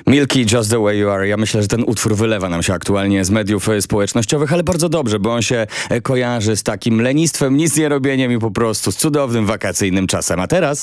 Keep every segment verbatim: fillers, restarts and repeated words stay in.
Milky, Just the Way You Are. Ja myślę, że ten utwór wylewa nam się aktualnie z mediów społecznościowych, ale bardzo dobrze, bo on się kojarzy z takim lenistwem, nic nie robieniem i po prostu z cudownym wakacyjnym czasem. A teraz...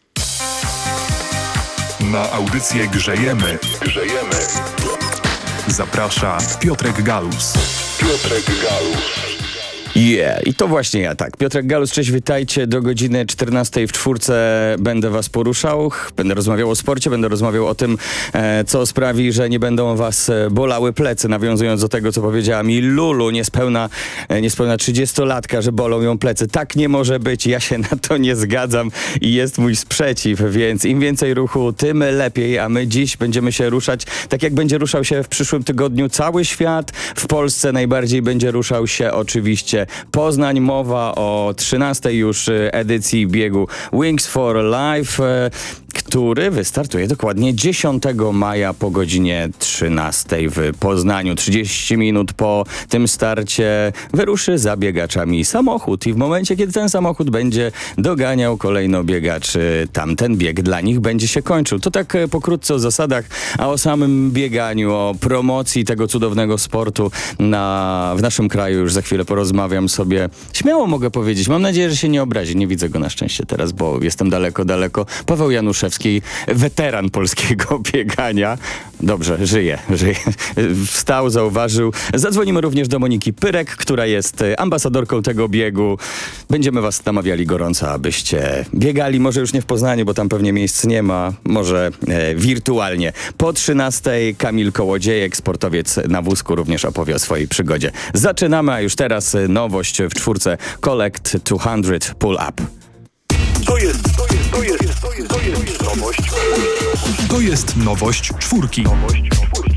Na audycję Grzejemy. Grzejemy. Zaprasza Piotrek Galus. Piotrek Galus. Yeah, i to właśnie ja, tak. Piotrek Galus, cześć, witajcie. Do godziny czternastej w czwórce będę was poruszał. Będę rozmawiał o sporcie, będę rozmawiał o tym, e, co sprawi, że nie będą was bolały plecy. Nawiązując do tego, co powiedziała mi Lulu, niespełna, e, niespełna trzydziestolatka, że bolą ją plecy. Tak nie może być, ja się na to nie zgadzam i jest mój sprzeciw, więc im więcej ruchu, tym lepiej, a my dziś będziemy się ruszać, tak jak będzie ruszał się w przyszłym tygodniu cały świat. W Polsce najbardziej będzie ruszał się oczywiście Poznań. Mowa o trzynastej już edycji biegu Wings for Life, który wystartuje dokładnie dziesiątego maja po godzinie trzynastej w Poznaniu. trzydzieści minut po tym starcie wyruszy za biegaczami samochód i w momencie, kiedy ten samochód będzie doganiał kolejno biegaczy, tamten bieg dla nich będzie się kończył. To tak pokrótce o zasadach, a o samym bieganiu, o promocji tego cudownego sportu na, w naszym kraju już za chwilę porozmawiam sobie. Śmiało mogę powiedzieć. Mam nadzieję, że się nie obrazi. Nie widzę go na szczęście teraz, bo jestem daleko, daleko. Paweł Januszewski, weteran polskiego biegania. Dobrze, żyje, żyje. Wstał, zauważył. Zadzwonimy również do Moniki Pyrek, która jest ambasadorką tego biegu. Będziemy was namawiali gorąco, abyście biegali. Może już nie w Poznaniu, bo tam pewnie miejsc nie ma. Może e, wirtualnie. Po trzynastej Kamil Kołodziejek, sportowiec na wózku, również opowie o swojej przygodzie. Zaczynamy, a już teraz nowość w czwórce. Collect dwieście Pull Up. To jest, to jest, to jest, to jest, to jest nowość. To jest nowość czwórki. Nowość.